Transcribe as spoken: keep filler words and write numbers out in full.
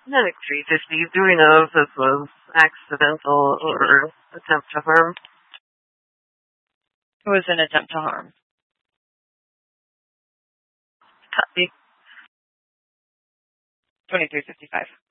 Medic three fifty, do we know if this was accidental or attempt to harm? It was an attempt to harm. Copy. twenty-three fifty-five.